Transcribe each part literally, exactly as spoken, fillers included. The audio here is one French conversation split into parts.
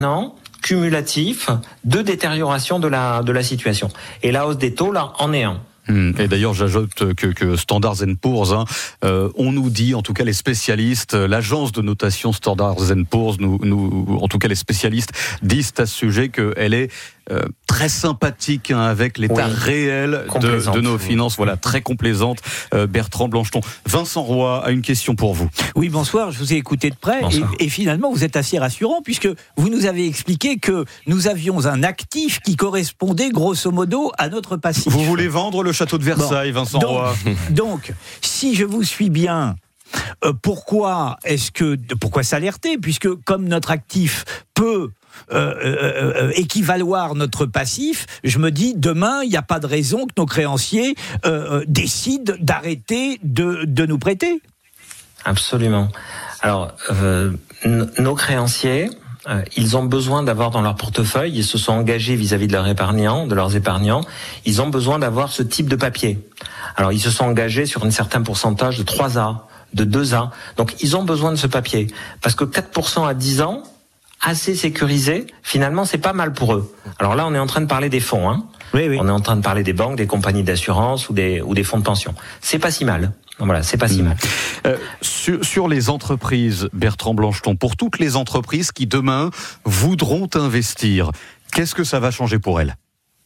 an cumulatif de détérioration de la, de la situation. Et la hausse des taux, là, en est un. Et d'ailleurs, j'ajoute que, que Standard and Poor's, hein, euh, on nous dit, en tout cas les spécialistes, l'agence de notation Standard and Poor's, nous, nous, en tout cas les spécialistes disent à ce sujet qu'elle est euh, très sympathique, hein, avec l'état oui, réel de, de nos finances. Voilà, très complaisante. Euh, Bertrand Blancheton. Vincent Roy a une question pour vous. Oui, bonsoir. Je vous ai écouté de près et, et finalement, vous êtes assez rassurant puisque vous nous avez expliqué que nous avions un actif qui correspondait grosso modo à notre passif. Vous voulez vendre le château de Versailles, bon, Vincent donc, Roy. Donc, si je vous suis bien, euh, pourquoi est-ce que pourquoi s'alerter, puisque comme notre actif peut Euh, euh, euh, équivaloir notre passif, je me dis demain il n'y a pas de raison que nos créanciers euh, décident d'arrêter de, de nous prêter. Absolument. Alors euh, n- nos créanciers, euh, ils ont besoin d'avoir dans leur portefeuille, ils se sont engagés vis-à-vis de leurs épargnants, de leurs épargnants, ils ont besoin d'avoir ce type de papier. Alors ils se sont engagés sur un certain pourcentage de trois A, de deux A, donc ils ont besoin de ce papier parce que quatre pour cent à dix ans assez sécurisé, finalement, c'est pas mal pour eux. Alors là, on est en train de parler des fonds, hein. Oui, oui. On est en train de parler des banques, des compagnies d'assurance ou des ou des fonds de pension. C'est pas si mal. Voilà, c'est pas si mal. Euh, sur, sur les entreprises, Bertrand Blancheton, pour toutes les entreprises qui demain voudront investir, qu'est-ce que ça va changer pour elles ?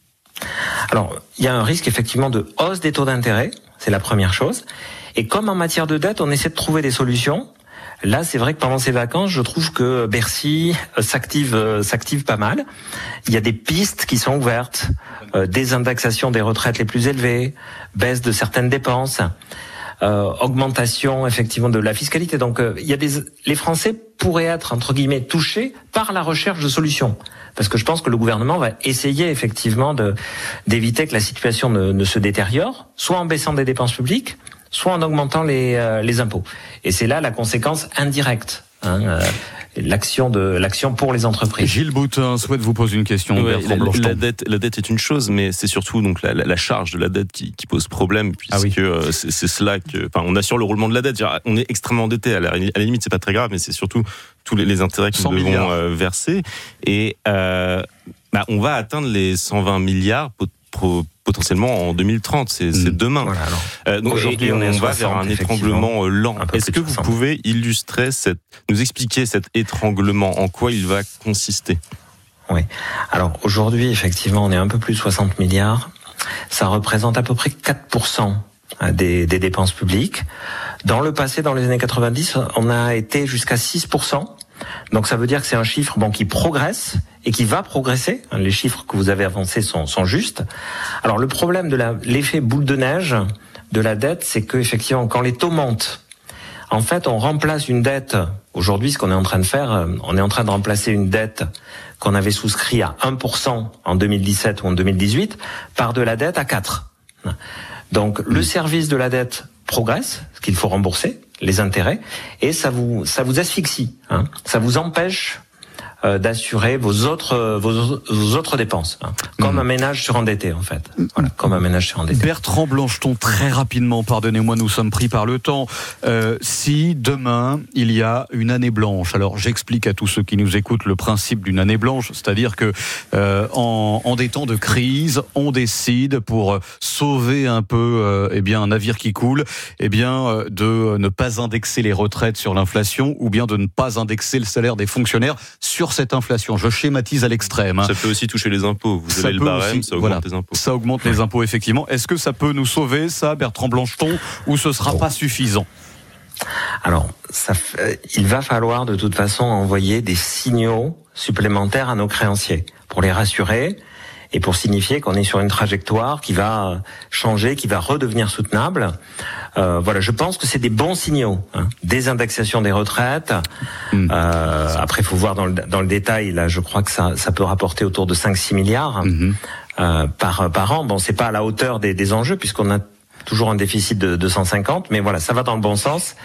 Alors, il y a un risque effectivement de hausse des taux d'intérêt, c'est la première chose. Et comme en matière de dette, on essaie de trouver des solutions. Là, c'est vrai que pendant ces vacances, je trouve que Bercy s'active, euh, s'active pas mal. Il y a des pistes qui sont ouvertes, euh, désindexation des retraites les plus élevées, baisse de certaines dépenses, euh, augmentation effectivement de la fiscalité. Donc, euh, il y a des, les Français pourraient être entre guillemets touchés par la recherche de solutions, parce que je pense que le gouvernement va essayer effectivement de d'éviter que la situation ne, ne se détériore, soit en baissant des dépenses publiques, soit en augmentant les, euh, les impôts. Et c'est là la conséquence indirecte, hein, euh, l'action de l'action pour les entreprises. Gilles Boutin souhaite vous poser une question. Ouais, la, la, dette, la dette est une chose, mais c'est surtout donc la, la, la charge de la dette qui, qui pose problème, puisque ah oui. euh, c'est, c'est cela que, enfin, on assure le roulement de la dette. On est extrêmement endetté. À la, à la limite, c'est pas très grave, mais c'est surtout tous les, les intérêts que nous devons euh, verser. Et euh, bah, on va atteindre les cent vingt milliards pour, pour potentiellement en deux mille trente, c'est, c'est demain. Voilà, euh, donc aujourd'hui, on, on va vers un étranglement lent. Est-ce que vous pouvez illustrer cette, nous expliquer cet étranglement, en quoi il va consister ? Oui. Alors aujourd'hui, effectivement, on est un peu plus de soixante milliards. Ça représente à peu près quatre pour cent des, des dépenses publiques. Dans le passé, dans les années quatre-vingt-dix, on a été jusqu'à six pour cent. Donc ça veut dire que c'est un chiffre bon qui progresse et qui va progresser. Les chiffres que vous avez avancés sont, sont justes. Alors le problème de la, l'effet boule de neige de la dette, c'est que effectivement quand les taux montent, en fait on remplace une dette. Aujourd'hui, ce qu'on est en train de faire, on est en train de remplacer une dette qu'on avait souscrit à un pour cent en deux mille dix-sept ou en deux mille dix-huit par de la dette à quatre. Donc le service de la dette progresse, ce qu'il faut rembourser, les intérêts, et ça vous ça vous asphyxie, hein. Ça vous empêche euh, d'assurer vos autres vos, vos autres dépenses, hein. Comme mmh. un ménage surendetté en fait. Voilà, comme un ménage surendetté. Bertrand Blancheton, très rapidement, pardonnez-moi, nous sommes pris par le temps. Euh, si demain il y a une année blanche, alors j'explique à tous ceux qui nous écoutent le principe d'une année blanche, c'est-à-dire que euh, en, en des temps de crise, on décide pour sauver un peu euh, eh bien un navire qui coule, eh bien euh, de ne pas indexer les retraites sur l'inflation ou bien de ne pas indexer le salaire des fonctionnaires sur cette inflation. Je schématise à l'extrême. Ça peut aussi toucher les impôts. Vous avez le barème, aussi, ça augmente voilà, les impôts. Ça augmente les impôts, effectivement. Est-ce que ça peut nous sauver, ça, Bertrand Blancheton, ou ce sera bon. pas suffisant ? Alors, ça, il va falloir de toute façon envoyer des signaux supplémentaires à nos créanciers pour les rassurer et pour signifier qu'on est sur une trajectoire qui va changer, qui va redevenir soutenable. Euh, voilà, je pense que c'est des bons signaux. Hein. Désindexation des retraites. Mmh. Euh, après, il faut voir dans le, dans le détail. Là, je crois que ça, ça peut rapporter autour de cinq à six milliards mmh. euh, par, par an. Bon, c'est pas à la hauteur des, des enjeux puisqu'on a toujours un déficit de deux cent cinquante, mais voilà, ça va dans le bon sens.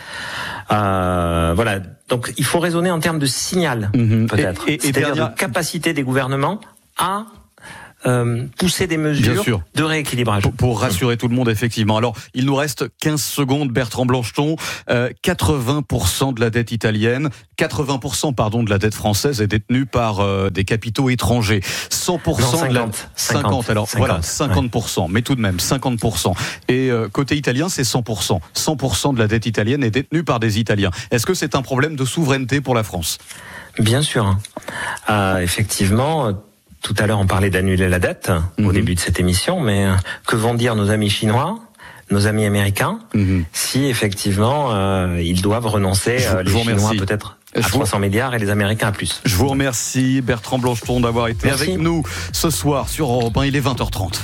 Euh, voilà, donc il faut raisonner en termes de signal, mmh. peut-être. Et, et, et C'est-à-dire dernière... de capacité des gouvernements à euh, pousser des mesures de rééquilibrage. Pour, pour rassurer tout le monde, effectivement. Alors, il nous reste quinze secondes, Bertrand Blancheton. Euh, quatre-vingts pour cent de la dette italienne, quatre-vingts pour cent pardon, de la dette française est détenue par euh, des capitaux étrangers. cent pour cent non, cinquante, de la... cinquante, cinquante, alors cinquante, voilà, cinquante pour cent, ouais. Mais tout de même, cinquante pour cent. Et euh, côté italien, c'est cent pour cent. cent pour cent de la dette italienne est détenue par des Italiens. Est-ce que c'est un problème de souveraineté pour la France ? Bien sûr. Euh, effectivement, tout à l'heure on parlait d'annuler la dette mmh. au début de cette émission, mais que vont dire nos amis chinois, nos amis américains, mmh. si effectivement euh, ils doivent renoncer, je, euh, les Chinois remercie. peut-être à trois cents milliards et les Américains à plus. Je vous remercie Bertrand Blancheton d'avoir été Merci. avec nous ce soir sur Europe un, il est vingt heures trente.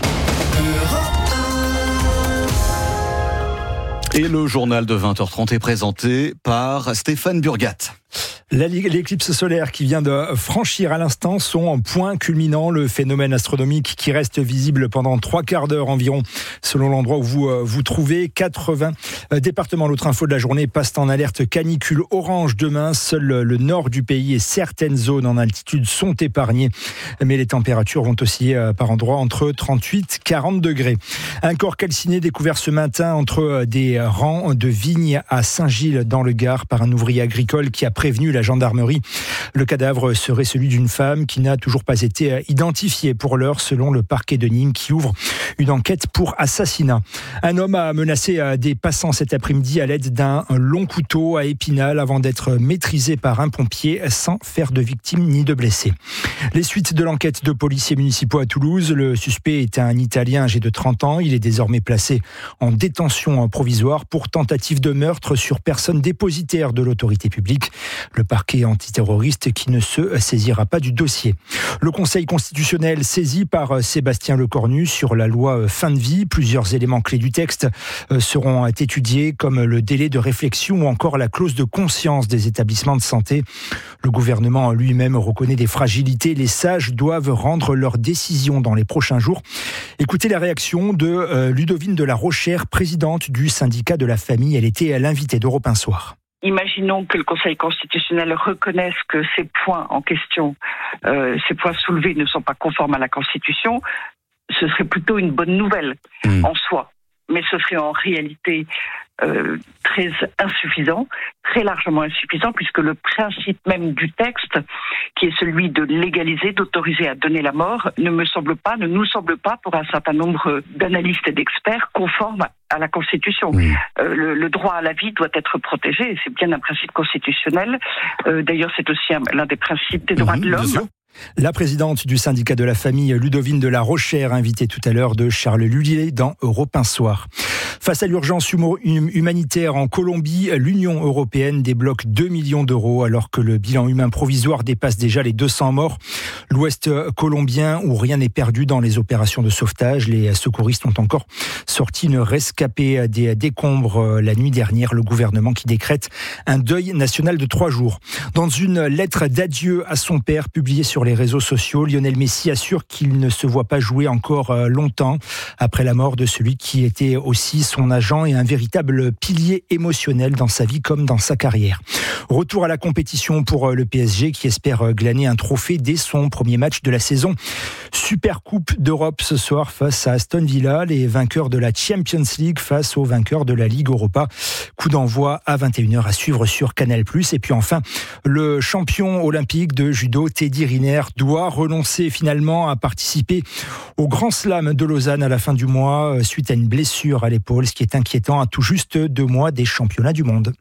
Et le journal de vingt heures trente est présenté par Stéphane Burgat. La, l'éclipse solaire qui vient de franchir à l'instant son point culminant, le phénomène astronomique qui reste visible pendant trois quarts d'heure environ, selon l'endroit où vous vous trouvez. quatre-vingts départements, l'autre info de la journée, passent en alerte canicule orange demain. Seul le nord du pays et certaines zones en altitude sont épargnées. Mais les températures vont osciller par endroits entre trente-huit et quarante degrés. Un corps calciné découvert ce matin entre des rangs de vignes à Saint-Gilles dans le Gard par un ouvrier agricole qui a prévenu la gendarmerie. Le cadavre serait celui d'une femme qui n'a toujours pas été identifiée pour l'heure, selon le parquet de Nîmes qui ouvre une enquête pour assassinat. Un homme a menacé des passants cet après-midi à l'aide d'un long couteau à Épinal avant d'être maîtrisé par un pompier sans faire de victimes ni de blessés. Les suites de l'enquête de policiers municipaux à Toulouse. Le suspect est un Italien âgé de trente ans. Il est désormais placé en détention provisoire pour tentative de meurtre sur personne dépositaire de l'autorité publique. Le parquet antiterroriste qui ne se saisira pas du dossier. Le Conseil constitutionnel saisi par Sébastien Lecornu sur la loi fin de vie. Plusieurs éléments clés du texte seront étudiés comme le délai de réflexion ou encore la clause de conscience des établissements de santé. Le gouvernement lui-même reconnaît des fragilités. Les sages doivent rendre leurs décisions dans les prochains jours. Écoutez la réaction de Ludovine de la Rochère, présidente du syndicat de la famille. Elle était à l'invité d'Europe un soir. Imaginons que le Conseil constitutionnel reconnaisse que ces points en question, euh, ces points soulevés ne sont pas conformes à la Constitution. Ce serait plutôt une bonne nouvelle mmh. en soi. Mais ce serait en réalité euh, très insuffisant, très largement insuffisant, puisque le principe même du texte, qui est celui de légaliser, d'autoriser à donner la mort, ne me semble pas, ne nous semble pas, pour un certain nombre d'analystes et d'experts, conforme à la Constitution. Oui. Euh, le, le droit à la vie doit être protégé, et c'est bien un principe constitutionnel. Euh, d'ailleurs, c'est aussi un, l'un des principes des droits mmh, de l'homme. La présidente du syndicat de la famille, Ludovine de la Rochère, invitée tout à l'heure de Charles Lullier dans Europe un soir. Face à l'urgence humanitaire en Colombie, l'Union européenne débloque deux millions d'euros alors que le bilan humain provisoire dépasse déjà les deux cents morts. L'Ouest colombien, où rien n'est perdu dans les opérations de sauvetage, les secouristes ont encore sorti une rescapée des décombres la nuit dernière. Le gouvernement qui décrète un deuil national de trois jours. Dans une lettre d'adieu à son père publiée sur les réseaux sociaux, Lionel Messi assure qu'il ne se voit pas jouer encore longtemps après la mort de celui qui était aussi son agent et un véritable pilier émotionnel dans sa vie comme dans sa carrière. Retour à la compétition pour le P S G qui espère glaner un trophée dès son premier match de la saison. Super Coupe d'Europe ce soir face à Aston Villa, les vainqueurs de la Champions League face aux vainqueurs de la Ligue Europa. Coup d'envoi à vingt et une heures à suivre sur Canal plus. Et puis enfin, le champion olympique de judo Teddy Riner doit renoncer finalement à participer au Grand Slam de Lausanne à la fin du mois suite à une blessure à l'épaule, ce qui est inquiétant à tout juste deux mois des championnats du monde.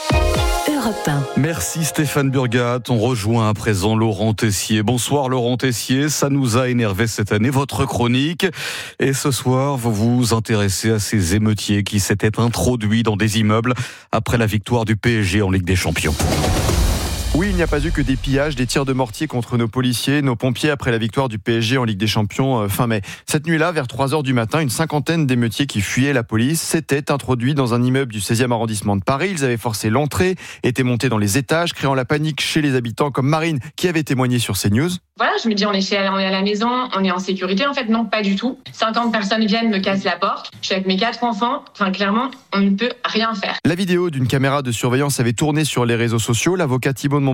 Merci Stéphane Burgat. On rejoint à présent Laurent Tessier. Bonsoir Laurent Tessier, ça nous a énervé cette année, votre chronique. Et ce soir, vous vous intéressez à ces émeutiers qui s'étaient introduits dans des immeubles après la victoire du P S G en Ligue des Champions. Oui, il n'y a pas eu que des pillages, des tirs de mortier contre nos policiers, nos pompiers après la victoire du P S G en Ligue des Champions fin mai. Cette nuit-là, vers trois heures du matin, une cinquantaine d'émeutiers qui fuyaient la police s'étaient introduits dans un immeuble du seizième arrondissement de Paris. Ils avaient forcé l'entrée, étaient montés dans les étages, créant la panique chez les habitants comme Marine qui avait témoigné sur CNews. Voilà, je me dis on est, chez, on est à la maison, on est en sécurité. En fait, non, pas du tout. cinquante personnes viennent, me cassent la porte. Je suis avec mes quatre enfants. Enfin, clairement, on ne peut rien faire. La vidéo d'une caméra de surveillance avait tourné sur les réseaux sociaux. L'avocat Thibault de Montbriand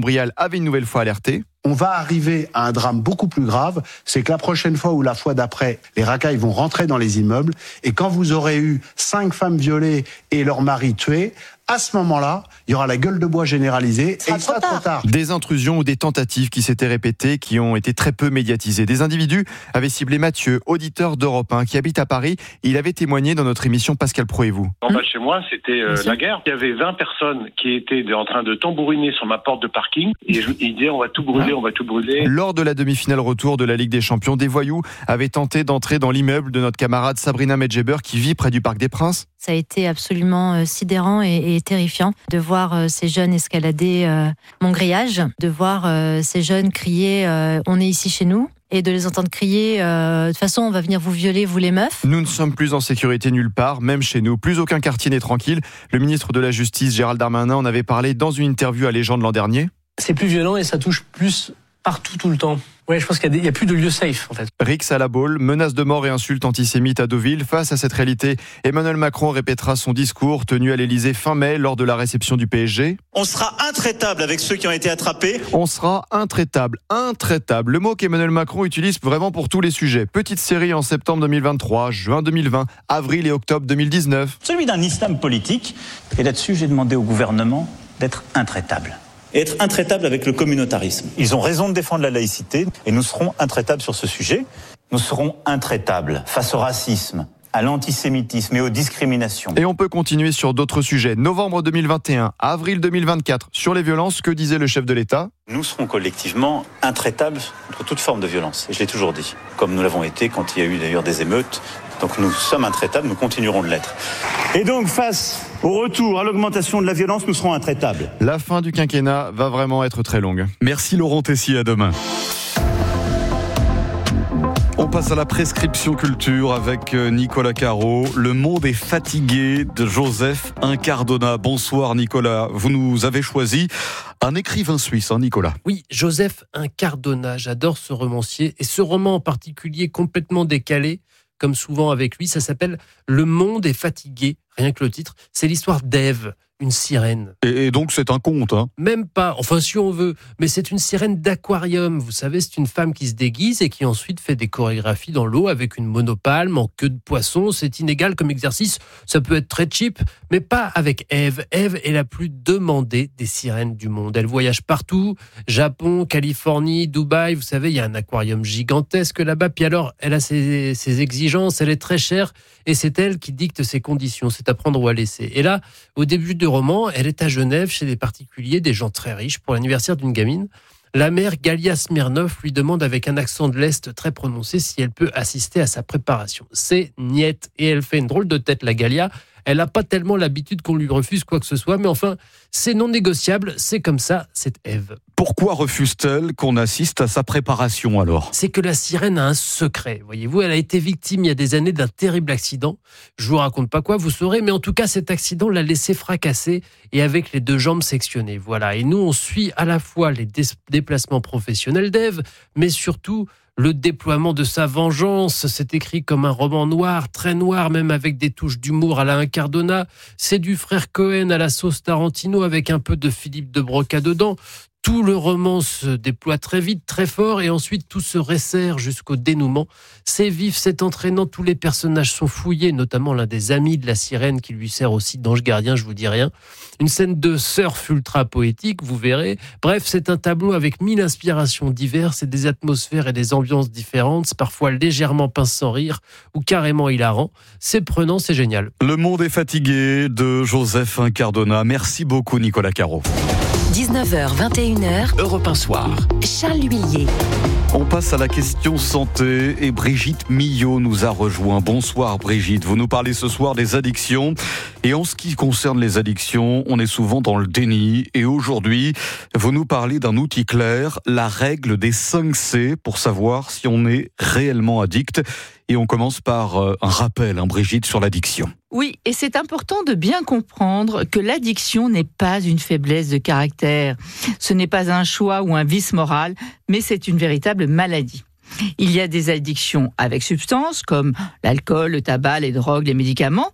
Brial avait une nouvelle fois alerté. On va arriver à un drame beaucoup plus grave, c'est que la prochaine fois ou la fois d'après, les racailles vont rentrer dans les immeubles, et quand vous aurez eu cinq femmes violées et leur mari tué, à ce moment-là, il y aura la gueule de bois généralisée et il sera trop tard. Des intrusions ou des tentatives qui s'étaient répétées, qui ont été très peu médiatisées. Des individus avaient ciblé Mathieu, auditeur d'Europe un, qui habite à Paris. Il avait témoigné dans notre émission Pascal Pro et vous. En bas de chez moi, c'était euh, la guerre. Il y avait vingt personnes qui étaient en train de tambouriner sur ma porte de parking et ils disaient on va tout brûler, on va tout brûler. Lors de la demi-finale retour de la Ligue des Champions, des voyous avaient tenté d'entrer dans l'immeuble de notre camarade Sabrina Medjeber qui vit près du Parc des Princes. Ça a été absolument euh, sidérant et, et terrifiant de voir euh, ces jeunes escalader euh, mon grillage, de voir euh, ces jeunes crier euh, « on est ici chez nous » et de les entendre crier euh, « de toute façon on va venir vous violer, vous les meufs ». Nous ne sommes plus en sécurité nulle part, même chez nous. Plus aucun quartier n'est tranquille. Le ministre de la Justice, Gérald Darmanin, en avait parlé dans une interview à Légende l'an dernier. C'est plus violent et ça touche plus partout tout le temps. Ouais, je pense qu'il n'y a, a plus de lieu safe, en fait. Rix à la Baule, menaces de mort et insultes antisémites à Deauville. Face à cette réalité, Emmanuel Macron répétera son discours tenu à l'Élysée fin mai lors de la réception du P S G. On sera intraitable avec ceux qui ont été attrapés. On sera intraitable, intraitable. Le mot qu'Emmanuel Macron utilise vraiment pour tous les sujets. Petite série en septembre deux mille vingt-trois, juin deux mille vingt, avril et octobre deux mille dix-neuf. Celui d'un islam politique. Et là-dessus, j'ai demandé au gouvernement d'être intraitable. Et être intraitable avec le communautarisme. Ils ont raison de défendre la laïcité et nous serons intraitables sur ce sujet. Nous serons intraitables face au racisme, à l'antisémitisme et aux discriminations. Et on peut continuer sur d'autres sujets. Novembre deux mille vingt et un, avril deux mille vingt-quatre, sur les violences, que disait le chef de l'État ? Nous serons collectivement intraitables contre toute forme de violence. Et je l'ai toujours dit, comme nous l'avons été quand il y a eu d'ailleurs des émeutes. Donc nous sommes intraitables, nous continuerons de l'être. Et donc face au retour à l'augmentation de la violence, nous serons intraitables. La fin du quinquennat va vraiment être très longue. Merci Laurent Tessier, à demain. On passe à la prescription culture avec Nicolas Caro. Le monde est fatigué de Joseph Incardona. Bonsoir Nicolas, vous nous avez choisi un écrivain suisse, hein, Nicolas. Oui, Joseph Incardona, j'adore ce romancier et ce roman en particulier complètement décalé. Comme souvent avec lui, ça s'appelle « Le monde est fatigué », rien que le titre. C'est l'histoire d'Ève, une sirène. Et, et donc c'est un conte, hein ? Même pas, enfin si on veut, mais c'est une sirène d'aquarium. Vous savez, c'est une femme qui se déguise et qui ensuite fait des chorégraphies dans l'eau avec une monopalme en queue de poisson. C'est inégal comme exercice, ça peut être très cheap, mais pas avec Ève. Ève est la plus demandée des sirènes du monde. Elle voyage partout, Japon, Californie, Dubaï. Vous savez, il y a un aquarium gigantesque là-bas. Puis alors, elle a ses, ses exigences, elle est très chère et c'est elle qui dicte ses conditions. C'est à prendre ou à laisser. Et là, au début du roman, elle est à Genève chez des particuliers, des gens très riches, pour l'anniversaire d'une gamine. La mère Galia Smirnov lui demande avec un accent de l'Est très prononcé si elle peut assister à sa préparation. C'est niette. Et elle fait une drôle de tête, la Galia. Elle n'a pas tellement l'habitude qu'on lui refuse quoi que ce soit, mais enfin, c'est non négociable, c'est comme ça, c'est Ève. Pourquoi refuse-t-elle qu'on assiste à sa préparation alors ? C'est que la sirène a un secret, voyez-vous, elle a été victime il y a des années d'un terrible accident. Je vous raconte pas quoi, vous saurez, mais en tout cas, cet accident l'a laissé fracasser et avec les deux jambes sectionnées, voilà. Et nous, on suit à la fois les dé- déplacements professionnels d'Ève, mais surtout le déploiement de sa vengeance. C'est écrit comme un roman noir, très noir, même avec des touches d'humour à la Incardona. C'est du frère Cohen à la sauce Tarantino avec un peu de Philippe de Broca dedans. Tout le roman se déploie très vite, très fort, et ensuite tout se resserre jusqu'au dénouement. C'est vif, c'est entraînant, tous les personnages sont fouillés, notamment l'un des amis de la sirène qui lui sert aussi d'ange gardien, je vous dis rien. Une scène de surf ultra poétique, vous verrez. Bref, c'est un tableau avec mille inspirations diverses et des atmosphères et des ambiances différentes, parfois légèrement pince sans rire ou carrément hilarant. C'est prenant, c'est génial. Le monde est fatigué de Joseph Incardona. Merci beaucoup Nicolas Caro. dix-neuf heures vingt et une heures, Europe un soir. Charles Huillier. On passe à la question santé et Brigitte Millot nous a rejoint. Bonsoir Brigitte, vous nous parlez ce soir des addictions. Et en ce qui concerne les addictions, on est souvent dans le déni. Et aujourd'hui, vous nous parlez d'un outil clair, la règle des cinq C, pour savoir si on est réellement addict. Et on commence par un rappel, hein, Brigitte, sur l'addiction. Oui, et c'est important de bien comprendre que l'addiction n'est pas une faiblesse de caractère. Ce n'est pas un choix ou un vice moral, mais c'est une véritable maladie. Il y a des addictions avec substances, comme l'alcool, le tabac, les drogues, les médicaments,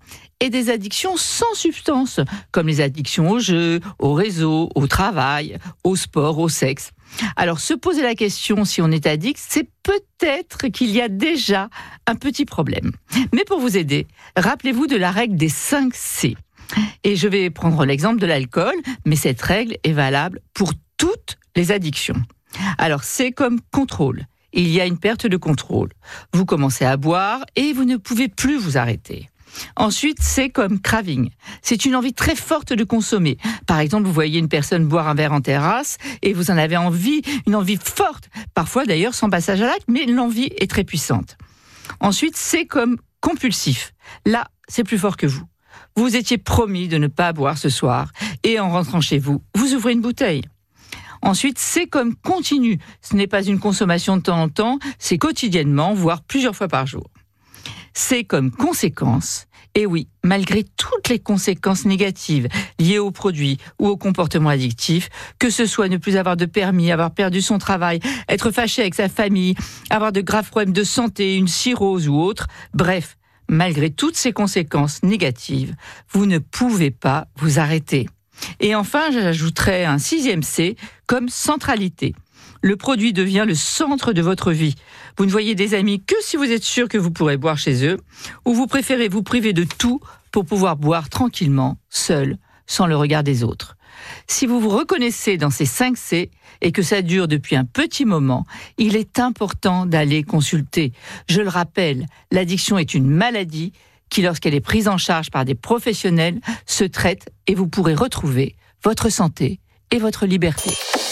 et des addictions sans substance, comme les addictions au jeu, au réseau, au travail, au sport, au sexe. Alors, se poser la question si on est addict, c'est peut-être qu'il y a déjà un petit problème. Mais pour vous aider, rappelez-vous de la règle des cinq C. Et je vais prendre l'exemple de l'alcool, mais cette règle est valable pour toutes les addictions. Alors, c'est comme contrôle. Il y a une perte de contrôle. Vous commencez à boire et vous ne pouvez plus vous arrêter. Ensuite, c'est comme craving. C'est une envie très forte de consommer. Par exemple, vous voyez une personne boire un verre en terrasse et vous en avez envie, une envie forte. Parfois d'ailleurs sans passage à l'acte, mais l'envie est très puissante. Ensuite, c'est comme compulsif. Là, c'est plus fort que vous. Vous étiez promis de ne pas boire ce soir et en rentrant chez vous, vous ouvrez une bouteille. Ensuite, c'est comme continu. Ce n'est pas une consommation de temps en temps, c'est quotidiennement, voire plusieurs fois par jour. C'est comme conséquence. Et oui, malgré toutes les conséquences négatives liées aux produits ou au comportement addictif, que ce soit ne plus avoir de permis, avoir perdu son travail, être fâché avec sa famille, avoir de graves problèmes de santé, une cirrhose ou autre, bref, malgré toutes ces conséquences négatives, vous ne pouvez pas vous arrêter. Et enfin, j'ajouterai un sixième C comme centralité. Le produit devient le centre de votre vie. Vous ne voyez des amis que si vous êtes sûr que vous pourrez boire chez eux, ou vous préférez vous priver de tout pour pouvoir boire tranquillement, seul, sans le regard des autres. Si vous vous reconnaissez dans ces cinq C et que ça dure depuis un petit moment, il est important d'aller consulter. Je le rappelle, l'addiction est une maladie qui, lorsqu'elle est prise en charge par des professionnels, se traite et vous pourrez retrouver votre santé et votre liberté.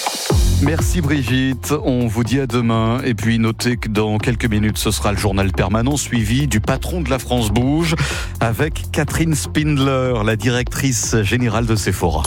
Merci Brigitte, on vous dit à demain et puis notez que dans quelques minutes ce sera le journal permanent suivi du patron de la France Bouge avec Catherine Spindler, la directrice générale de Sephora.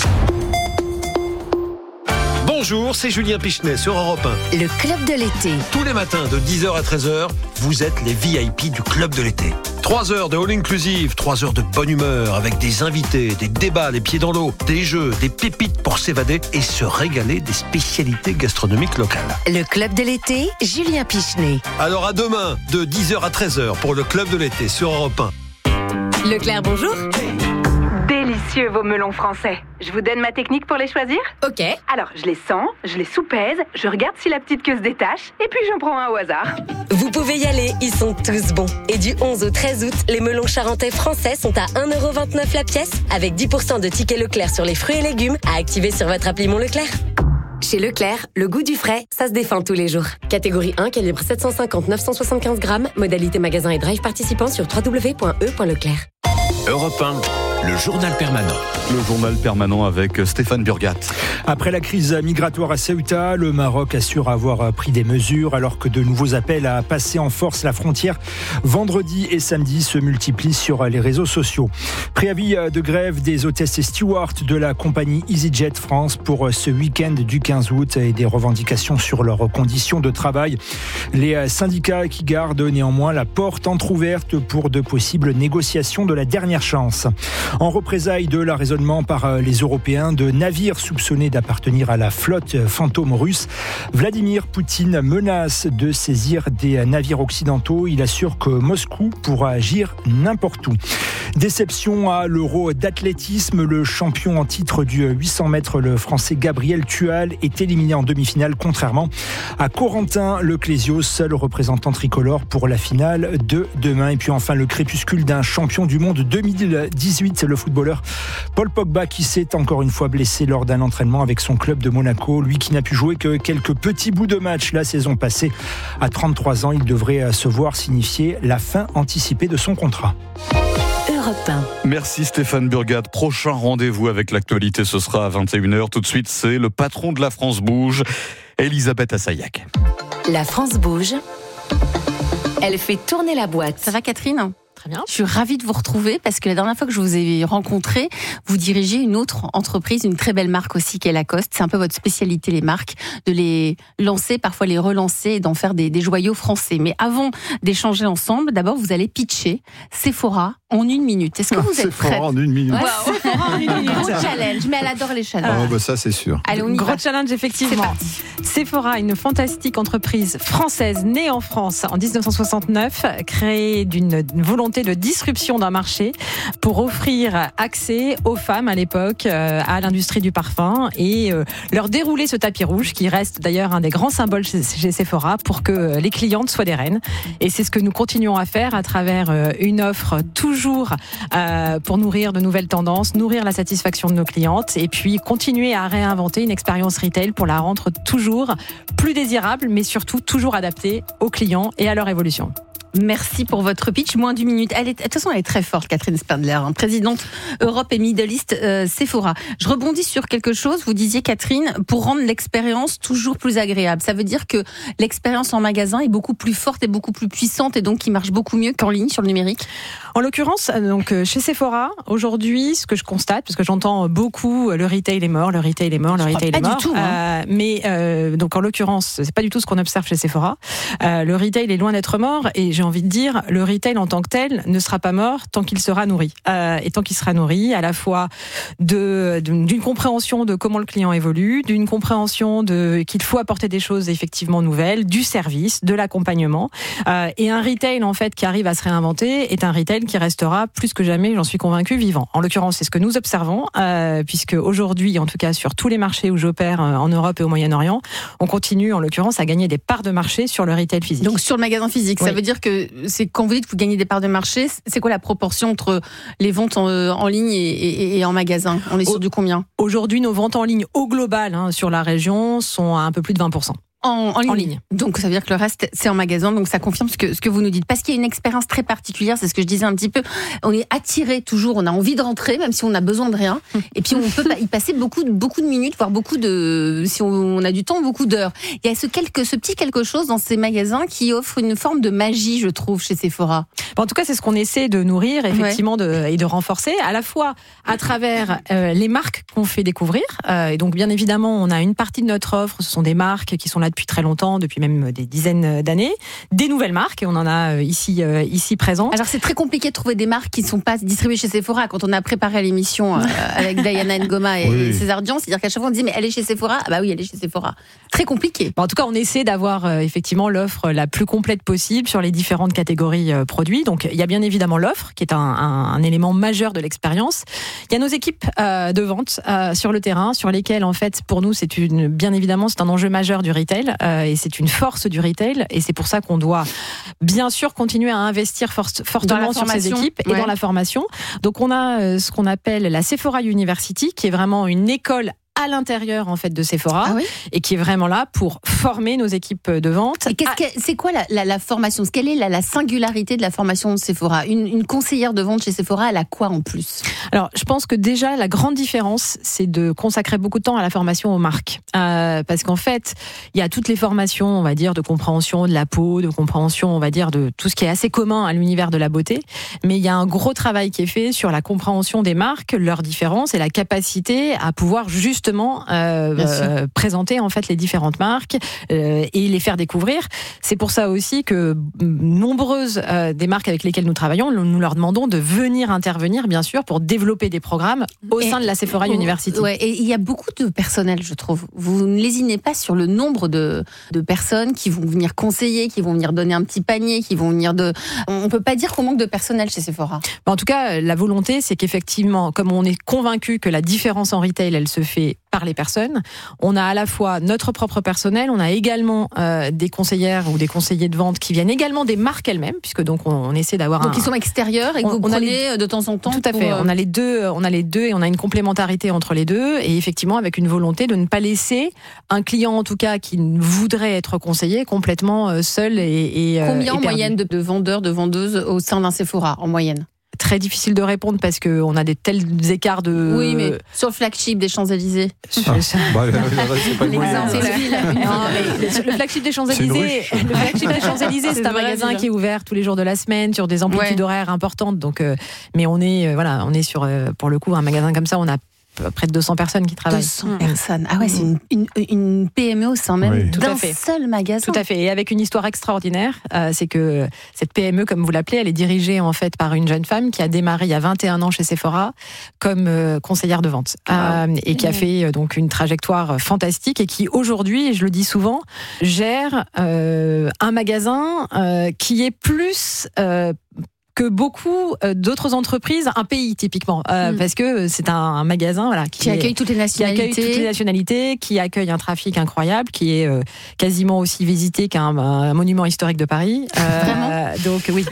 Bonjour, c'est Julien Pichenet sur Europe un. Le Club de l'été. Tous les matins de dix heures à treize heures, vous êtes les V I P du Club de l'été. trois heures de all-inclusive, trois heures de bonne humeur avec des invités, des débats les pieds dans l'eau, des jeux, des pépites pour s'évader et se régaler des spécialités gastronomiques locales. Le Club de l'été, Julien Pichenet. Alors à demain, de dix heures à treize heures pour le Club de l'été sur Europe un. Leclerc, bonjour. Délicieux vos melons français. Je vous donne ma technique pour les choisir ? Ok. Alors, je les sens, je les soupèse, je regarde si la petite queue se détache, et puis j'en prends un au hasard. Vous pouvez y aller, ils sont tous bons. Et du onze au treize août, les melons charentais français sont à un euro vingt-neuf la pièce, avec dix pour cent de tickets Leclerc sur les fruits et légumes à activer sur votre appli Mon Leclerc. Chez Leclerc, le goût du frais, ça se défend tous les jours. Catégorie un, calibre sept cent cinquante neuf cent soixante-quinze grammes, modalité magasin et drive participant sur w w w point e point leclerc. Europe un, le journal permanent. Le journal permanent avec Stéphane Burgat. Après la crise migratoire à Ceuta, le Maroc assure avoir pris des mesures alors que de nouveaux appels à passer en force la frontière vendredi et samedi se multiplient sur les réseaux sociaux. Préavis de grève des hôtesses et stewards de la compagnie EasyJet France pour ce week-end du quinze août et des revendications sur leurs conditions de travail. Les syndicats qui gardent néanmoins la porte entrouverte pour de possibles négociations de la dernière chance. En représailles de l'arraisonnement par les Européens de navires soupçonnés d'appartenir à la flotte fantôme russe, Vladimir Poutine menace de saisir des navires occidentaux. Il assure que Moscou pourra agir n'importe où. Déception à l'Euro d'athlétisme. Le champion en titre du huit cents mètres, le Français Gabriel Tual, est éliminé en demi-finale, contrairement à Corentin Leclésio, seul représentant tricolore pour la finale de demain. Et puis enfin, le crépuscule d'un champion du monde deux mille dix-huit, le footballeur Paul Pogba, qui s'est encore une fois blessé lors d'un entraînement avec son club de Monaco. Lui qui n'a pu jouer que quelques petits bouts de match la saison passée. À trente-trois ans, il devrait se voir signifier la fin anticipée de son contrat. Europe un. Merci Stéphane Burgat. Prochain rendez-vous avec l'actualité, ce sera à vingt et une heures. Tout de suite, c'est le patron de la France Bouge, Elisabeth Assayag. La France Bouge, elle fait tourner la boîte. Ça va Catherine ? Très bien. Je suis ravie de vous retrouver parce que la dernière fois que je vous ai rencontré, vous dirigez une autre entreprise, une très belle marque aussi qui est Lacoste. C'est un peu votre spécialité, les marques, de les lancer, parfois les relancer et d'en faire des, des joyaux français. Mais avant d'échanger ensemble, d'abord vous allez pitcher Sephora en une minute. Est-ce que vous êtes prête? Sephora en une minute. Ouais, Sephora en une minute. Gros challenge, mais elle adore les challenges. Oh, bah ça, c'est sûr. Allez, on y Gros va. challenge, effectivement. Sephora, une fantastique entreprise française née en France en dix-neuf cent soixante-neuf, créée d'une volonté de disruption d'un marché pour offrir accès aux femmes à l'époque euh, à l'industrie du parfum et euh, leur dérouler ce tapis rouge qui reste d'ailleurs un des grands symboles chez, chez Sephora pour que les clientes soient des reines. Et c'est ce que nous continuons à faire à travers euh, une offre toujours euh, pour nourrir de nouvelles tendances, nourrir la satisfaction de nos clientes et puis continuer à réinventer une expérience retail pour la rendre toujours plus désirable, mais surtout toujours adaptée aux clients et à leur évolution. Merci pour votre pitch. Moins d'une minute. Elle est, de toute façon, elle est très forte, Catherine Spindler, hein, présidente Europe et Middle East euh, Sephora. Je rebondis sur quelque chose. Vous disiez, Catherine, pour rendre l'expérience toujours plus agréable. Ça veut dire que l'expérience en magasin est beaucoup plus forte et beaucoup plus puissante et donc qui marche beaucoup mieux qu'en ligne sur le numérique. En l'occurrence, donc chez Sephora, aujourd'hui, ce que je constate, parce que j'entends beaucoup le retail est mort, le retail est mort, le retail est mort. Pas du tout. Hein. Euh, mais euh, donc en l'occurrence, c'est pas du tout ce qu'on observe chez Sephora. Euh, le retail est loin d'être mort et j'ai envie de dire, le retail en tant que tel ne sera pas mort tant qu'il sera nourri. Euh, et tant qu'il sera nourri, à la fois de, d'une, d'une compréhension de comment le client évolue, d'une compréhension de qu'il faut apporter des choses effectivement nouvelles, du service, de l'accompagnement. Euh, et un retail en fait qui arrive à se réinventer est un retail qui restera plus que jamais, j'en suis convaincue, vivant. En l'occurrence, c'est ce que nous observons, euh, puisque aujourd'hui, en tout cas sur tous les marchés où j'opère euh, en Europe et au Moyen-Orient, on continue en l'occurrence à gagner des parts de marché sur le retail physique. Donc sur le magasin physique, oui. Ça veut dire que c'est quand vous dites que vous gagnez des parts de marché, c'est quoi la proportion entre les ventes en, en ligne et, et, et en magasin? On est sur du combien? Aujourd'hui, nos ventes en ligne au global hein, sur la région sont à un peu plus de vingt pour cent. En, en, ligne. en ligne. Donc ça veut dire que le reste c'est en magasin, donc ça confirme ce que, ce que vous nous dites. Parce qu'il y a une expérience très particulière, c'est ce que je disais un petit peu, on est attiré toujours, on a envie de rentrer, même si on a besoin de rien, et puis on peut y passer beaucoup de, beaucoup de minutes, voire beaucoup de, si on, on a du temps, beaucoup d'heures. Il y a ce, quelque, ce petit quelque chose dans ces magasins qui offre une forme de magie, je trouve, chez Sephora. En tout cas, c'est ce qu'on essaie de nourrir, effectivement, ouais. de, et de renforcer, à la fois à travers euh, les marques qu'on fait découvrir, euh, et donc bien évidemment, on a une partie de notre offre, ce sont des marques qui sont là depuis très longtemps, depuis même des dizaines d'années, des nouvelles marques, et on en a ici, euh, ici présentes. Alors c'est très compliqué de trouver des marques qui ne sont pas distribuées chez Sephora. Quand on a préparé l'émission euh, avec Diana Ngoma et, oui. et César Dion, c'est-à-dire qu'à chaque fois on dit mais elle est chez Sephora, ah bah oui elle est chez Sephora. Très compliqué. Bon, en tout cas on essaie d'avoir euh, effectivement l'offre la plus complète possible sur les différentes catégories euh, produits. Donc il y a bien évidemment l'offre qui est un, un, un élément majeur de l'expérience. Il y a nos équipes euh, de vente euh, sur le terrain, sur lesquelles en fait pour nous c'est une, bien évidemment c'est un enjeu majeur du retail. Euh, et c'est une force du retail et c'est pour ça qu'on doit bien sûr continuer à investir for- fortement sur ces équipes et ouais. dans la formation. Donc on a euh, ce qu'on appelle la Sephora University qui est vraiment une école à l'intérieur en fait de Sephora ah oui et qui est vraiment là pour former nos équipes de vente. Et qu'est-ce ah. que, c'est quoi la, la, la formation? Quelle est la, la singularité de la formation de Sephora? une, une conseillère de vente chez Sephora, elle a quoi en plus? Alors, je pense que déjà la grande différence, c'est de consacrer beaucoup de temps à la formation aux marques, euh, parce qu'en fait, il y a toutes les formations, on va dire, de compréhension de la peau, de compréhension, on va dire, de tout ce qui est assez commun à l'univers de la beauté, mais il y a un gros travail qui est fait sur la compréhension des marques, leurs différences et la capacité à pouvoir juste justement euh, euh, présenter en fait les différentes marques euh, et les faire découvrir. C'est pour ça aussi que nombreuses euh, des marques avec lesquelles nous travaillons, nous leur demandons de venir intervenir, bien sûr, pour développer des programmes au et, sein de la Sephora oh, University. Ouais, et il y a beaucoup de personnel, je trouve. Vous ne lésinez pas sur le nombre de, de personnes qui vont venir conseiller, qui vont venir donner un petit panier, qui vont venir de... On ne peut pas dire qu'on manque de personnel chez Sephora. En tout cas, la volonté, c'est qu'effectivement, comme on est convaincu que la différence en retail, elle se fait par les personnes, on a à la fois notre propre personnel, on a également euh, des conseillères ou des conseillers de vente qui viennent également des marques elles-mêmes, puisque donc on, on essaie d'avoir donc un... ils sont extérieurs et que on, vous on prenez les... de temps en temps. Tout à fait. Pour... On a les deux, on a les deux et on a une complémentarité entre les deux, et effectivement avec une volonté de ne pas laisser un client en tout cas qui voudrait être conseillé complètement seul et, et combien et en moyenne de, de vendeurs, de vendeuses au sein d'un Sephora en moyenne? Très difficile de répondre parce qu'on a des tels écarts de... Oui, mais sur le flagship des Champs-Élysées. Ah, bah, c'est pas le moyen. Le flagship des Champs-Élysées, le flagship des Champs-Élysées, c'est, c'est un magasin ville. qui est ouvert tous les jours de la semaine sur des amplitudes ouais. horaires importantes. Donc, euh, mais on est, euh, voilà, on est sur, euh, pour le coup, un magasin comme ça, on a près de deux cents personnes qui travaillent. deux cents personnes. Ah ouais, c'est une, une, une P M E au sein même Oui. d'un Tout à fait. seul magasin. Tout à fait. Et avec une histoire extraordinaire, euh, c'est que cette P M E, comme vous l'appelez, elle est dirigée en fait par une jeune femme qui a démarré il y a vingt et un ans chez Sephora comme euh, conseillère de vente euh, et qui a fait euh, donc une trajectoire fantastique et qui aujourd'hui, et je le dis souvent, gère euh, un magasin euh, qui est plus euh, que beaucoup euh, d'autres entreprises, un pays typiquement, euh, mm. parce que c'est un, un magasin voilà, qui, qui est, accueille toutes les nationalités, qui accueille toutes les nationalités, qui accueille un trafic incroyable, qui est euh, quasiment aussi visité qu'un un monument historique de Paris. Euh, Vraiment donc oui.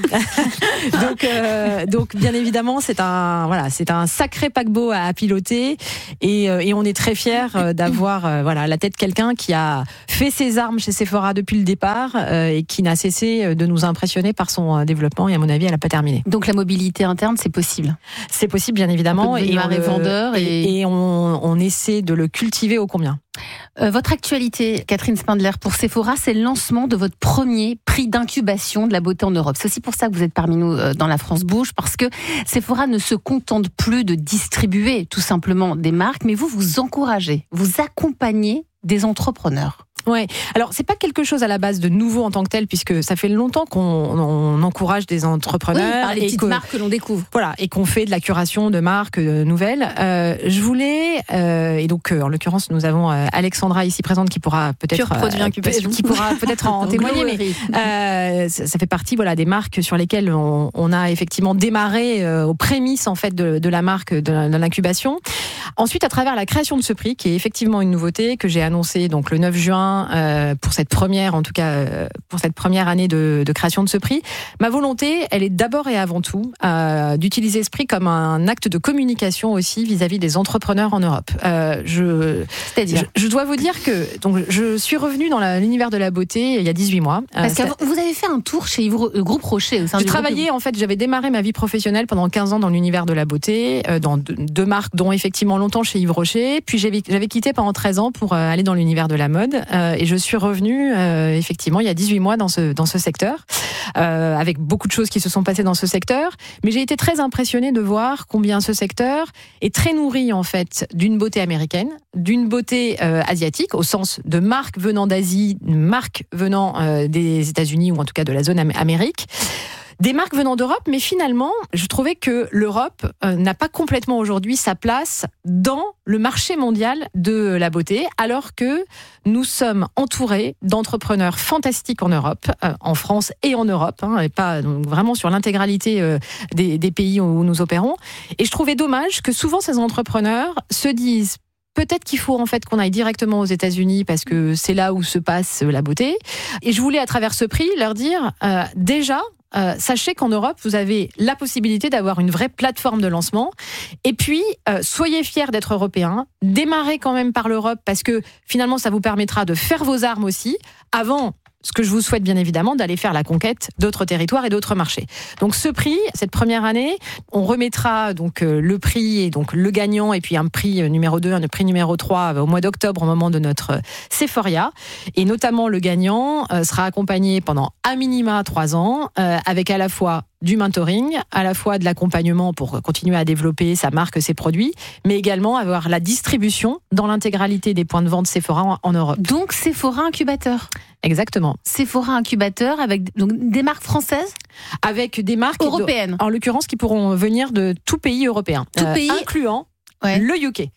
donc, euh, donc bien évidemment, c'est un voilà, c'est un sacré paquebot à, à piloter, et, euh, et on est très fiers d'avoir euh, voilà la tête de quelqu'un qui a fait ses armes chez Sephora depuis le départ euh, et qui n'a cessé de nous impressionner par son euh, développement. Et à mon avis, elle a pas terminé. Donc la mobilité interne, c'est possible. C'est possible, bien évidemment. Et on est vendeur et, et, et on, on essaie de le cultiver au combien. Euh, votre actualité, Catherine Spindler, pour Sephora, c'est le lancement de votre premier prix d'incubation de la beauté en Europe. C'est aussi pour ça que vous êtes parmi nous euh, dans la France Bouge, parce que Sephora ne se contente plus de distribuer tout simplement des marques, mais vous, vous encouragez, vous accompagnez des entrepreneurs. Ouais. Alors c'est pas quelque chose à la base de nouveau en tant que tel, puisque ça fait longtemps qu'on on encourage des entrepreneurs oui, par les et petites que, marques que l'on découvre. Voilà, et qu'on fait de la curation de marques euh, nouvelles. Euh, je voulais euh, et donc euh, en l'occurrence nous avons euh, Alexandra ici présente qui pourra peut-être Pur produit incubation. euh, qui pourra peut-être en témoigner, mais euh, ça, ça fait partie voilà des marques sur lesquelles on, on a effectivement démarré euh, aux prémices en fait de, de la marque de, de l'incubation. Ensuite, à travers la création de ce prix, qui est effectivement une nouveauté que j'ai annoncée donc le neuf juin euh, pour cette première, en tout cas euh, pour cette première année de, de création de ce prix, ma volonté, elle est d'abord et avant tout euh, d'utiliser ce prix comme un acte de communication aussi vis-à-vis des entrepreneurs en Europe. Euh, je, C'est-à-dire, je, je dois vous dire que donc je suis revenue dans la, l'univers de la beauté il y a dix-huit mois. Parce euh, que vous avez fait un tour chez Yves, euh, Groupe Rocher. Au sein J'ai du travaillé, groupe... en fait, j'avais démarré ma vie professionnelle pendant quinze ans dans l'univers de la beauté, euh, dans deux, deux marques, dont effectivement longtemps chez Yves Rocher. Puis j'avais, j'avais quitté pendant treize ans pour euh, aller dans l'univers de la mode. Euh, et je suis revenue, euh, effectivement, il y a dix-huit mois dans ce, dans ce secteur, euh, avec beaucoup de choses qui se sont passées dans ce secteur. Mais j'ai été très impressionnée de voir combien ce secteur est très nourri, en fait, d'une beauté américaine, d'une beauté euh, asiatique, au sens de marques venant d'Asie, marques venant euh, des États-Unis, ou en tout cas de la zone am- Amérique. Des marques venant d'Europe, mais finalement, je trouvais que l'Europe euh, n'a pas complètement aujourd'hui sa place dans le marché mondial de la beauté, alors que nous sommes entourés d'entrepreneurs fantastiques en Europe, euh, en France et en Europe, hein, et pas donc, vraiment sur l'intégralité euh, des, des pays où nous opérons. Et je trouvais dommage que souvent ces entrepreneurs se disent peut-être qu'il faut en fait qu'on aille directement aux États-Unis parce que c'est là où se passe la beauté. Et je voulais à travers ce prix leur dire euh, déjà, Euh, sachez qu'en Europe, vous avez la possibilité d'avoir une vraie plateforme de lancement. Et puis, euh, soyez fiers d'être européens. Démarrez quand même par l'Europe parce que finalement, ça vous permettra de faire vos armes aussi avant... Ce que je vous souhaite bien évidemment, d'aller faire la conquête d'autres territoires et d'autres marchés. Donc ce prix, cette première année, on remettra donc euh, le prix et donc le gagnant et puis un prix numéro deux, un prix numéro trois au mois d'octobre au moment de notre Sephoria. Et notamment le gagnant euh, sera accompagné pendant à minima trois ans euh, avec à la fois du mentoring, à la fois de l'accompagnement pour continuer à développer sa marque, ses produits, mais également avoir la distribution dans l'intégralité des points de vente Sephora en, en Europe. Donc Sephora incubateur. Exactement. Sephora incubateur avec donc, des marques françaises, avec des marques européennes, en l'occurrence qui pourront venir de tout pays européen, tout euh, pays incluant ouais. le U K.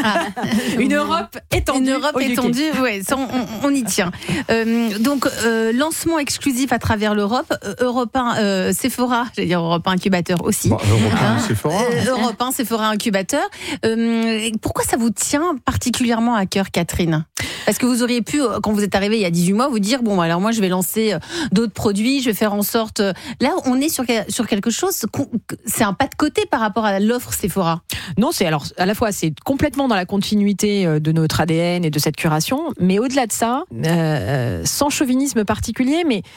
Une Europe étendue. Une Europe étendue, oui, on, on, on y tient. Euh, donc, euh, lancement exclusif à travers l'Europe. Euh, Europe un, euh, Sephora, j'allais dire Europe un incubateur aussi. Bon, Europe un, hein Sephora. Euh, Europe un, Sephora incubateur. Euh, pourquoi ça vous tient particulièrement à cœur, Catherine ? Parce que vous auriez pu, quand vous êtes arrivée il y a dix-huit mois, vous dire, bon, alors moi, je vais lancer d'autres produits, je vais faire en sorte... Là, on est sur, sur quelque chose, c'est un pas de côté par rapport à l'offre Sephora. Non, c'est alors, à la fois, c'est complètement dans la continuité de notre A D N et de cette curation, mais au-delà de ça, euh, sans chauvinisme particulier, mais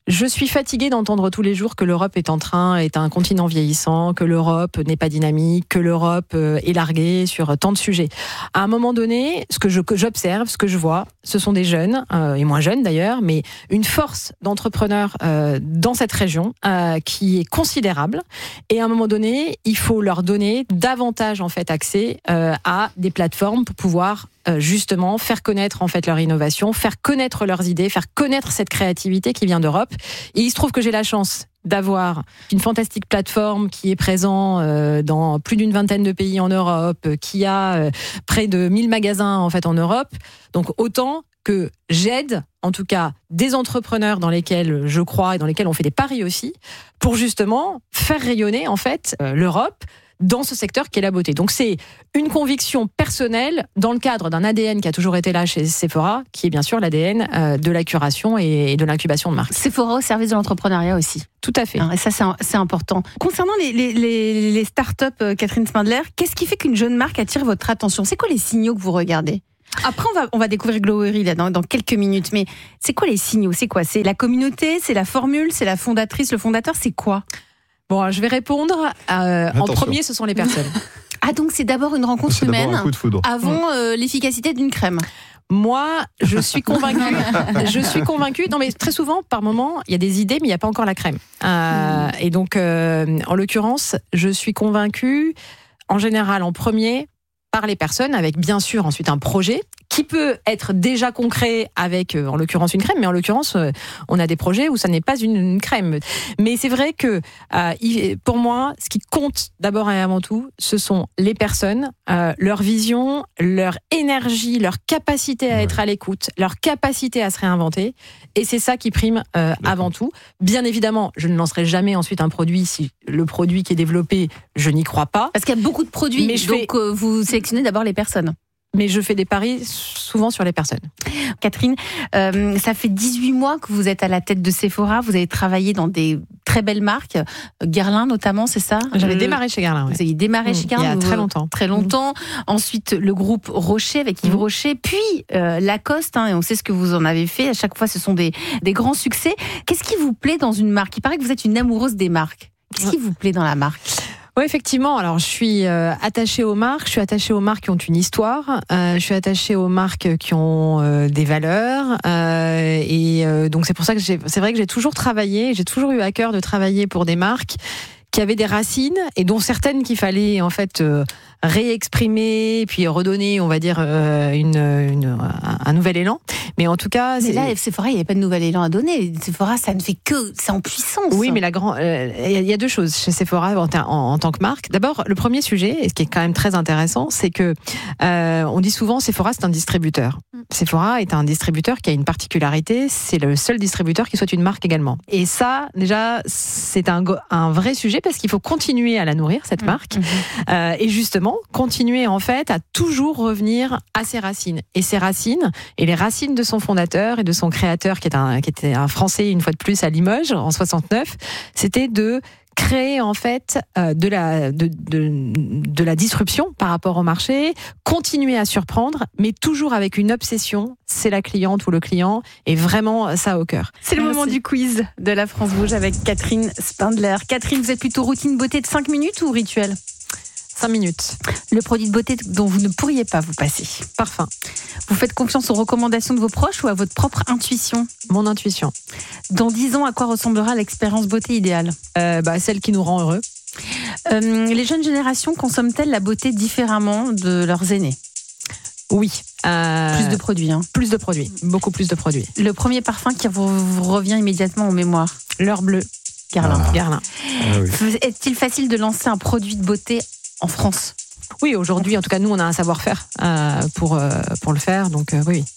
Je suis fatiguée d'entendre tous les jours que l'Europe est en train, est un continent vieillissant, que l'Europe n'est pas dynamique, que l'Europe est larguée sur tant de sujets. À un moment donné, ce que, je, que j'observe, ce que je vois, ce sont des jeunes, euh, et moins jeunes d'ailleurs, mais une force d'entrepreneurs euh, dans cette région euh, qui est considérable. Et à un moment donné, il faut leur donner davantage en fait accès euh, à des plateformes pour pouvoir Euh, justement faire connaître en fait leur innovation, faire connaître leurs idées, faire connaître cette créativité qui vient d'Europe. Et il se trouve que j'ai la chance d'avoir une fantastique plateforme qui est présente euh, dans plus d'une vingtaine de pays en Europe, qui a euh, près de mille magasins en fait en Europe. Donc autant que j'aide en tout cas des entrepreneurs dans lesquels je crois et dans lesquels on fait des paris aussi, pour justement faire rayonner en fait euh, l'Europe dans ce secteur qui est la beauté. Donc c'est une conviction personnelle dans le cadre d'un A D N qui a toujours été là chez Sephora, qui est bien sûr l'A D N euh, de la curation et de l'incubation de marque. Sephora au service de l'entrepreneuriat aussi. Tout à fait. Et ça, c'est, c'est important. Concernant les, les, les, les startups, euh, Catherine Spindler, qu'est-ce qui fait qu'une jeune marque attire votre attention ? C'est quoi les signaux que vous regardez ? Après, on va, on va découvrir Glowery là, dans, dans quelques minutes, mais c'est quoi les signaux ? C'est quoi ? C'est la communauté ? C'est la formule ? C'est la fondatrice, le fondateur ? C'est quoi ? Bon, je vais répondre. Euh, en premier, ce sont les personnes. Ah, donc c'est d'abord une rencontre c'est humaine d'abord un coup de foudre. avant euh, l'efficacité d'une crème. Moi, je suis convaincue. je suis convaincue. Non, mais très souvent, par moment, il y a des idées, mais il n'y a pas encore la crème. Euh, mmh. Et donc, euh, en l'occurrence, je suis convaincue, en général, en premier, par les personnes, avec bien sûr ensuite un projet qui peut être déjà concret avec, euh, en l'occurrence, une crème, mais en l'occurrence, euh, on a des projets où ça n'est pas une, une crème. Mais c'est vrai que, euh, il, pour moi, ce qui compte d'abord et avant tout, ce sont les personnes, euh, leur vision, leur énergie, leur capacité à ouais. être à l'écoute, leur capacité à se réinventer. Et c'est ça qui prime euh, avant tout. Bien évidemment, je ne lancerai jamais ensuite un produit si le produit qui est développé, je n'y crois pas. Parce qu'il y a beaucoup de produits, mais je donc fais... euh, vous sélectionnez d'abord les personnes. Mais je fais des paris souvent sur les personnes. Catherine, euh, ça fait dix-huit mois que vous êtes à la tête de Sephora. Vous avez travaillé dans des très belles marques, Guerlain notamment, c'est ça ? J'avais euh, démarré chez Guerlain. Ouais. Vous avez démarré mmh, chez Guerlain il y a très longtemps. Très longtemps. Mmh. Ensuite, le groupe Rocher avec Yves mmh. Rocher, puis euh, Lacoste. Hein, et on sait ce que vous en avez fait. À chaque fois, ce sont des des grands succès. Qu'est-ce qui vous plaît dans une marque ? Il paraît que vous êtes une amoureuse des marques. Qu'est-ce qui vous plaît dans la marque ? Oui, effectivement. Alors, je suis euh, attachée aux marques. Je suis attachée aux marques qui ont une histoire. Euh, je suis attachée aux marques qui ont euh, des valeurs. Euh, et euh, donc, c'est pour ça que j'ai, c'est vrai que j'ai toujours travaillé. J'ai toujours eu à cœur de travailler pour des marques qui avaient des racines et dont certaines qu'il fallait en fait euh, réexprimer puis redonner, on va dire, euh, une, une, un nouvel élan. Mais en tout cas, mais c'est... là, Sephora, il n'y avait pas de nouvel élan à donner. Sephora, ça ne fait que, c'est en puissance. Oui, mais la grand, il euh, y, y a deux choses chez Sephora en, en, en tant que marque. D'abord, le premier sujet, et ce qui est quand même très intéressant, c'est que euh, on dit souvent Sephora, c'est un distributeur. Sephora est un distributeur qui a une particularité, c'est le seul distributeur qui soit une marque également. Et ça, déjà, c'est un, un vrai sujet parce qu'il faut continuer à la nourrir, cette marque, mmh. euh, et justement, continuer en fait à toujours revenir à ses racines. Et ses racines, et les racines de son fondateur et de son créateur, qui, est un, qui était un Français, une fois de plus, à Limoges, en soixante-neuf, c'était de créer en fait euh, de la de, de de la disruption par rapport au marché, continuer à surprendre, mais toujours avec une obsession, c'est la cliente ou le client, et vraiment ça au cœur. C'est le moment du quiz de la France Rouge avec Catherine Spindler. Catherine, vous êtes plutôt routine beauté de cinq minutes ou rituel ? cinq minutes. Le produit de beauté dont vous ne pourriez pas vous passer ? Parfum. Vous faites confiance aux recommandations de vos proches ou à votre propre intuition ? Mon intuition. Dans dix ans, à quoi ressemblera l'expérience beauté idéale ? euh, bah, Celle qui nous rend heureux. Euh, les jeunes générations consomment-elles la beauté différemment de leurs aînés ? Oui. Euh, plus de produits. Hein. Plus de produits. Beaucoup plus de produits. Le premier parfum qui vous, vous revient immédiatement en mémoire ? L'heure bleue. Guerlain. Ah. Guerlain. Ah oui. Est-il facile de lancer un produit de beauté en France ? Oui, aujourd'hui, en tout cas, nous, on a un savoir-faire euh, pour, euh, pour le faire, donc euh, oui.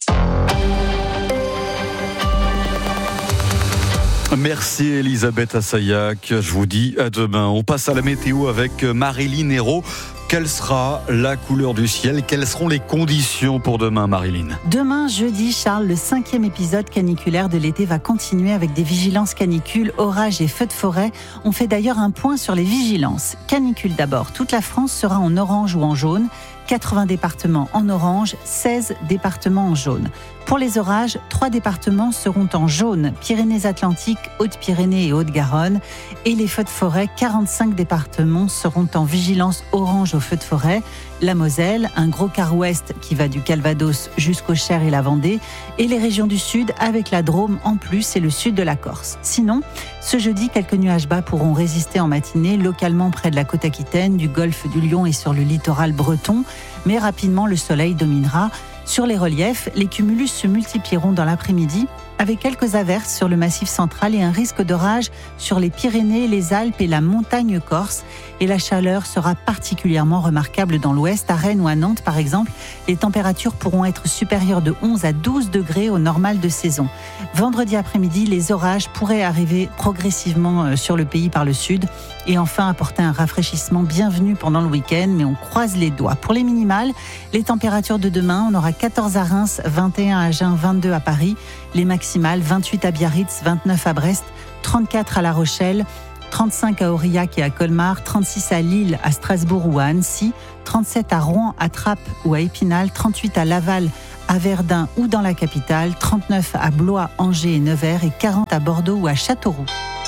Merci Elisabeth Assayag, je vous dis à demain. On passe à la météo avec Marilyn Hérault. Quelle sera la couleur du ciel ? Quelles seront les conditions pour demain, Marilyn ? Demain, jeudi, Charles, le cinquième épisode caniculaire de l'été va continuer avec des vigilances canicules, orages et feux de forêt. On fait d'ailleurs un point sur les vigilances. Canicule d'abord. Toute la France sera en orange ou en jaune. quatre-vingts départements en orange, seize départements en jaune. Pour les orages, trois départements seront en jaune, Pyrénées-Atlantiques, Hautes-Pyrénées et Haute-Garonne. Et les feux de forêt, quarante-cinq départements seront en vigilance orange aux feux de forêt. La Moselle, un gros quart ouest qui va du Calvados jusqu'au Cher et la Vendée, et les régions du sud avec la Drôme en plus et le sud de la Corse. Sinon, ce jeudi, quelques nuages bas pourront résister en matinée, localement près de la côte aquitaine, du golfe du Lion et sur le littoral breton, mais rapidement le soleil dominera. Sur les reliefs, les cumulus se multiplieront dans l'après-midi avec quelques averses sur le massif central et un risque d'orage sur les Pyrénées, les Alpes et la montagne corse. Et la chaleur sera particulièrement remarquable dans l'ouest, à Rennes ou à Nantes par exemple. Les températures pourront être supérieures de onze à douze degrés au normal de saison. Vendredi après-midi, les orages pourraient arriver progressivement sur le pays par le sud et enfin apporter un rafraîchissement bienvenu pendant le week-end, mais on croise les doigts. Pour les minimales, les températures de demain, on aura quatorze à Reims, vingt et un à Agen, vingt-deux à Paris. Les maximales, vingt-huit à Biarritz, vingt-neuf à Brest, trente-quatre à La Rochelle, trente-cinq à Aurillac et à Colmar, trente-six à Lille, à Strasbourg ou à Annecy, trente-sept à Rouen, à Trappes ou à Épinal, trente-huit à Laval, à Verdun ou dans la capitale, trente-neuf à Blois, Angers et Nevers et quarante à Bordeaux ou à Châteauroux.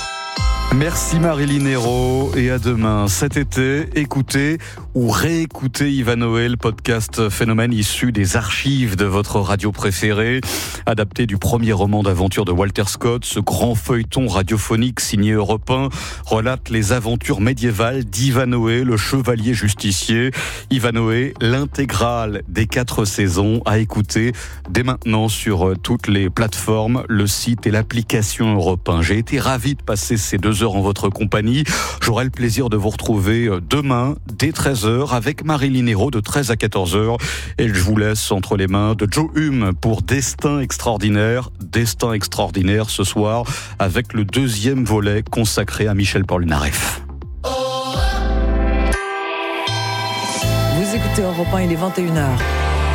Merci Marilyn Hérault et à demain. Cet été, écoutez ou réécoutez Ivanhoé, podcast Phénomène issu des archives de votre radio préférée, adapté du premier roman d'aventure de Walter Scott. Ce grand feuilleton radiophonique signé Europe un relate les aventures médiévales d'Ivanhoé, le chevalier justicier. Ivanhoé, l'intégrale des quatre saisons à écouter dès maintenant sur toutes les plateformes, le site et l'application Europe un. J'ai été ravi de passer ces deux heures en votre compagnie. J'aurai le plaisir de vous retrouver demain dès treize heures avec Marilyn Hérault de treize à quatorze heures. Et je vous laisse entre les mains de Joe Hume pour Destin extraordinaire. Destin extraordinaire ce soir avec le deuxième volet consacré à Michel Polnareff. Vous écoutez Europe un, il est vingt et une heures.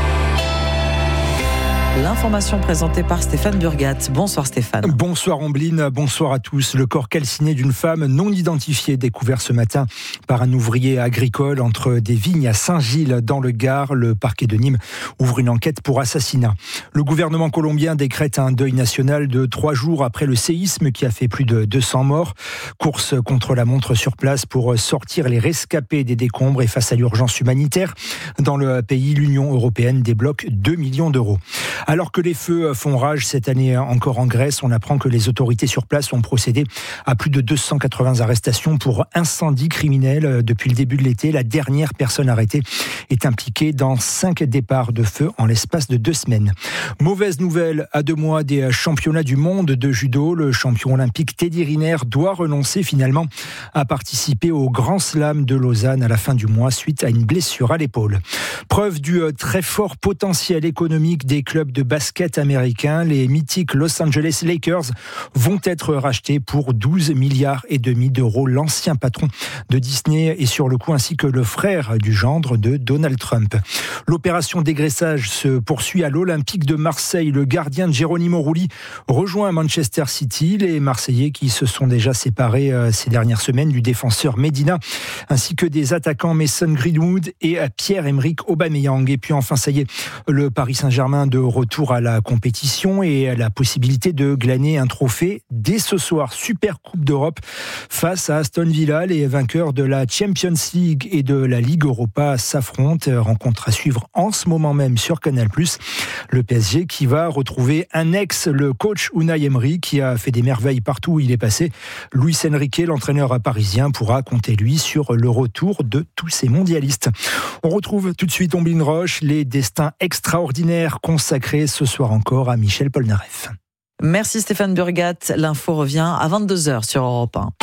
L'information présentée par Stéphane Burgat. Bonsoir Stéphane. Bonsoir Ambline, bonsoir à tous. Le corps calciné d'une femme non identifiée découvert ce matin par un ouvrier agricole entre des vignes à Saint-Gilles dans le Gard. Le parquet de Nîmes ouvre une enquête pour assassinat. Le gouvernement colombien décrète un deuil national de trois jours après le séisme qui a fait plus de deux cents morts. Course contre la montre sur place pour sortir les rescapés des décombres et face à l'urgence humanitaire. Dans le pays, l'Union européenne débloque deux millions d'euros. Alors que les feux font rage cette année encore en Grèce, on apprend que les autorités sur place ont procédé à plus de deux cent quatre-vingts arrestations pour incendie criminel depuis le début de l'été. La dernière personne arrêtée est impliquée dans cinq départs de feu en l'espace de deux semaines. Mauvaise nouvelle, à deux mois des championnats du monde de judo, le champion olympique Teddy Riner doit renoncer finalement à participer au Grand Slam de Lausanne à la fin du mois suite à une blessure à l'épaule. Preuve du très fort potentiel économique des clubs de basket américains, les mythiques Los Angeles Lakers vont être rachetés pour douze milliards et demi d'euros. L'ancien patron de Disney est sur le coup, ainsi que le frère du gendre de Donald Trump. L'opération dégraissage se poursuit à l'Olympique de Marseille. Le gardien de Geronimo Rulli rejoint Manchester City. Les Marseillais qui se sont déjà séparés ces dernières semaines du défenseur Medina, ainsi que des attaquants Mason Greenwood et Pierre-Emerick Aubameyang. Et puis enfin, ça y est, le Paris Saint-Germain de retour à la compétition et la possibilité de glaner un trophée dès ce soir. Super Coupe d'Europe face à Aston Villa. Les vainqueurs de la Champions League et de la Ligue Europa s'affrontent. Rencontre à suivre en ce moment même sur Canal plus. Le P S G qui va retrouver un ex, le coach Unai Emery, qui a fait des merveilles partout où il est passé. Luis Enrique, l'entraîneur parisien, pourra compter lui sur le retour de tous ces mondialistes. On retrouve tout de suite Omblin Roche, les destins extraordinaires consacrés ce soir encore à Michel Polnareff. Merci Stéphane Burgat. L'info revient à vingt-deux heures sur Europe un.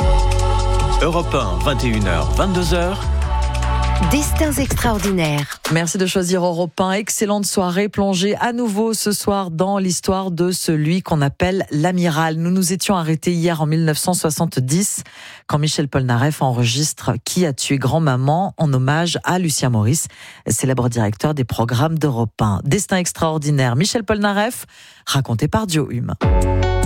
Europe un, vingt et une heures, vingt-deux heures. Destins extraordinaires. Merci de choisir Europe un. Excellente soirée plongée à nouveau ce soir dans l'histoire de celui qu'on appelle l'amiral. Nous nous étions arrêtés hier en mille neuf cent soixante-dix quand Michel Polnareff enregistre Qui a tué grand-maman en hommage à Lucien Maurice, célèbre directeur des programmes d'Europe un. Destin extraordinaire. Michel Polnareff, raconté par Joe Hume.